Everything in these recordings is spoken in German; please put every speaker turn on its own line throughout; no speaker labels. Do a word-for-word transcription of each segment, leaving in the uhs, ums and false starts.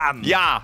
an.
Ja.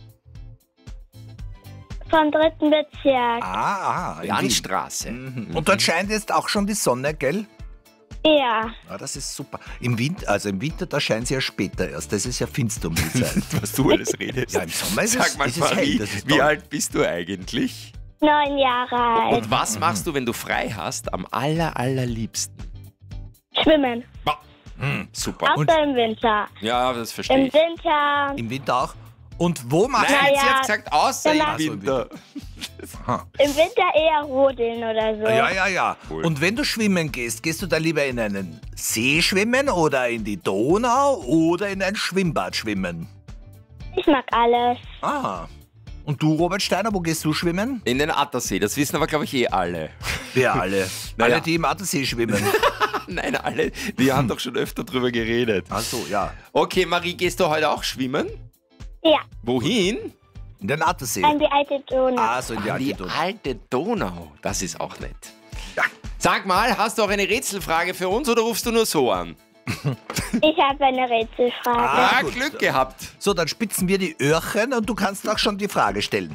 Vom dritten Bezirk.
Ah, ah, in Wien.
Landstraße.
Mhm. Und dort scheint jetzt auch schon die Sonne, gell?
Ja.
Ja, das ist super. Im Winter, also im Winter, da scheint sie ja später erst. Das ist ja finster um die Zeit.
Was du alles redest.
Ja, im Sommer ist
Sag
es,
mal,
ist es hell.
Marie,
Das ist
wie
toll.
alt bist du eigentlich?
Neun Jahre alt.
Und was machst du, wenn du frei hast, am aller, allerliebsten?
Schwimmen.
Hm,
Super.
Außer im Winter.
Ja, das verstehe
Im
ich.
Winter.
Im Winter auch. Und wo macht
Nein,
Naja,
sie hat gesagt, außer
genau.
im Winter.
Im Winter eher rodeln oder so.
Ja, ja, ja.
Cool.
Und wenn du schwimmen gehst, gehst du da lieber in einen See schwimmen oder in die Donau oder in ein Schwimmbad schwimmen?
Ich mag alles.
Ah. Und du, Robert Steiner, wo gehst du schwimmen?
In den Attersee, das wissen aber, glaube ich, eh alle.
Wir alle.
Naja.
Alle, die im Attersee schwimmen.
Nein, alle. Wir haben doch schon öfter drüber geredet.
Ach so, ja.
Okay, Marie, gehst du heute auch schwimmen?
Ja,
Wohin?
In den Attersee.
an die alte Donau.
Ah, so in die
An die
alte Donau.
alte Donau. Das ist auch nett.
Ja.
Sag mal, hast du auch eine Rätselfrage für uns oder rufst du nur so an?
Ich habe eine Rätselfrage.
Ah,
gut.
Glück gehabt.
So, dann spitzen wir die Öhrchen und du kannst auch schon die Frage stellen.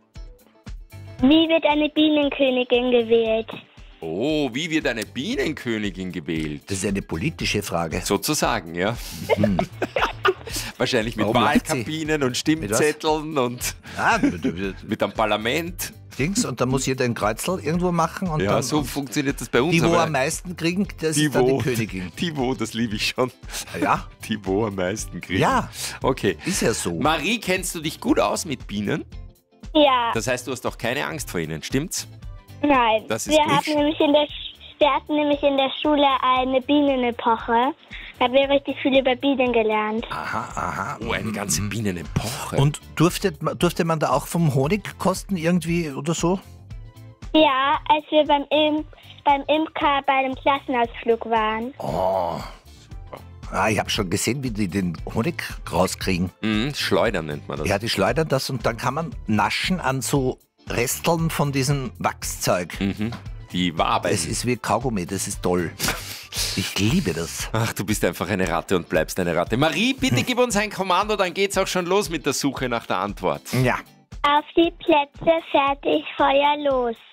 Wie wird eine Bienenkönigin gewählt?
Oh, wie wird eine Bienenkönigin gewählt?
Das ist eine politische Frage.
Sozusagen, ja. Wahrscheinlich mit
Warum lacht sie?
Wahlkabinen und Stimmzetteln und
Ah, mit, mit,
mit einem Parlament.
Dings, und dann muss jeder ein Kreuzel irgendwo machen. Und
Ja,
dann,
so funktioniert das bei uns.
die, wo
aber
am meisten kriegen, das
die,
ist dann
wo,
die Königin.
die, wo, das liebe ich schon.
Ja,
Die, wo am meisten kriegen.
Ja.
Okay.
ist ja so.
Marie, kennst du dich gut aus mit Bienen?
Ja,
Das heißt, du hast auch keine Angst vor ihnen, stimmt's?
nein.
Das ist
wir,
gut.
hatten nämlich in der, Sch- wir hatten nämlich in der Schule eine Bienenepoche. Da haben wir richtig viel über Bienen gelernt.
Aha, aha.
Oh, eine ganze Bienenepoche.
Und durfte, durfte man da auch vom Honig kosten irgendwie oder so?
Ja, als wir beim, Im beim Imker bei einem Klassenausflug waren.
Oh. Ah, ich habe schon gesehen, wie die den Honig rauskriegen.
Mhm, Schleudern nennt man das.
Ja, die schleudern das und dann kann man naschen an so Resteln von diesem Wachszeug.
Mhm. Die Wabe.
Es ist wie Kaugummi, das ist toll. Ich liebe das.
Ach, du bist einfach eine Ratte und bleibst eine Ratte. Marie, bitte gib uns ein Kommando, dann geht's auch schon los mit der Suche nach der Antwort.
Ja.
Auf die Plätze, fertig, Feuer, los.